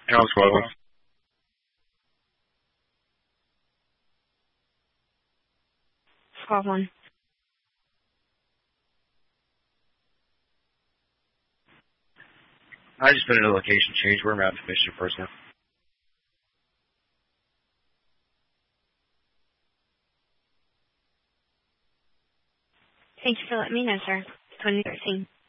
Charles Global. Call one. I just put in a location change. We're about to finish the first one. Thank you for letting me know, sir. 2013.